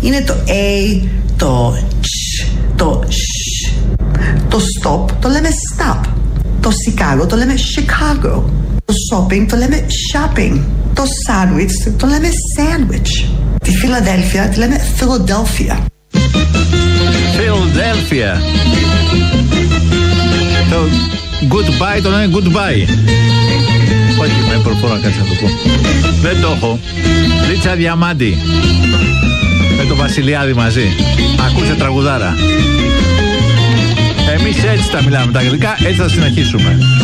Είναι το A, το Ch, το Sh. Το stop το λέμε stop. Το Chicago το λέμε Chicago. Το shopping το λέμε shopping. Το sandwich το λέμε sandwich. Τη Φιλαδέλφια τη λέμε Philadelphia. Philadelphia. Το goodbye το λένε goodbye. Όχι, με προφορά κάτι να το πω. Δεν το έχω. Λίτσα Διαμάντη. Με το Βασιλιάδη μαζί. Ακούστε τραγουδάρα. Εμείς έτσι τα μιλάμε τα αγγλικά, έτσι θα συνεχίσουμε.